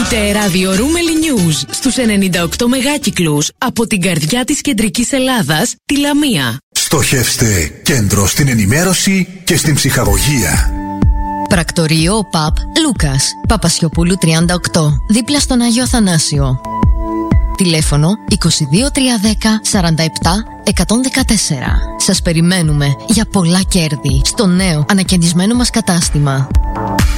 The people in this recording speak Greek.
Ακούτε ραδιορούμελη News στους 98 μεγάκυκλους από την καρδιά της κεντρικής Ελλάδας, τη Λαμία. Στοχεύστε κέντρο στην ενημέρωση και στην ψυχαγωγία. Πρακτορείο ΠΑΠ Λούκας, Παπασιοπούλου 38, δίπλα στον Άγιο Αθανάσιο. Τηλέφωνο 22310 47 114. Σας περιμένουμε για πολλά κέρδη στο νέο ανακαινισμένο μας κατάστημα.